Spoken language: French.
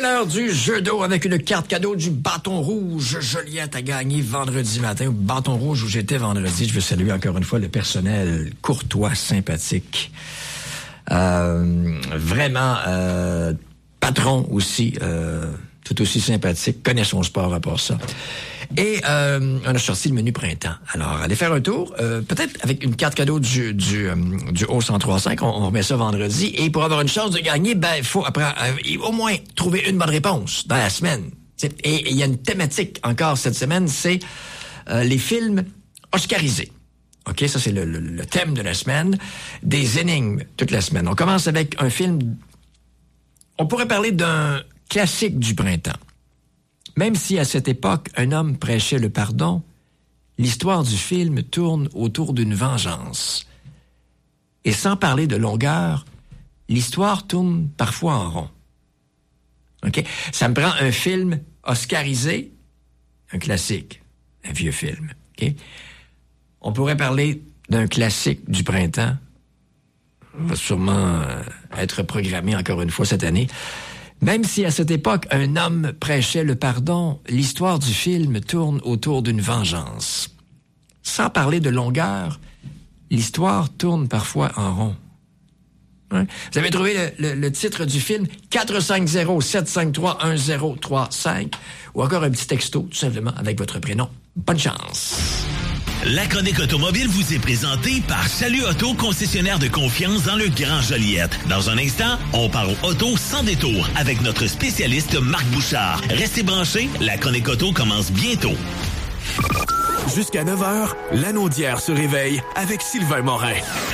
l'heure du jeu d'eau avec une carte cadeau du Bâton Rouge. Joliette a gagné vendredi matin. Au Bâton Rouge où j'étais vendredi. Je veux saluer encore une fois le personnel courtois, sympathique. Vraiment, patron aussi, tout aussi sympathique, connaît son sport à part ça. Et on a sorti le menu printemps. Alors, allez faire un tour, peut-être avec une carte cadeau du haut 103.5, on remet ça vendredi. Et pour avoir une chance de gagner, il faut après au moins trouver une bonne réponse dans la semaine. Et il y a une thématique encore cette semaine, c'est les films oscarisés. OK, ça c'est le thème de la semaine. Des énigmes toute la semaine. On commence avec un film, on pourrait parler d'un classique du printemps. Même si à cette époque, un homme prêchait le pardon, l'histoire du film tourne autour d'une vengeance. Et sans parler de longueur, l'histoire tourne parfois en rond. OK? Ça me prend un film oscarisé, un classique, un vieux film. OK? On pourrait parler d'un classique du printemps. On va sûrement être programmé encore une fois cette année. Même si à cette époque, un homme prêchait le pardon, l'histoire du film tourne autour d'une vengeance. Sans parler de longueur, l'histoire tourne parfois en rond. Hein? Vous avez trouvé le titre du film 450-753-1035 ou encore un petit texto, tout simplement, avec votre prénom. Bonne chance! La chronique automobile vous est présentée par Salut Auto, concessionnaire de confiance dans le Grand Joliette. Dans un instant, on parle auto sans détour avec notre spécialiste Marc Bouchard. Restez branchés, la chronique auto commence bientôt. Jusqu'à 9h, l'Anaudière se réveille avec Sylvain Morin.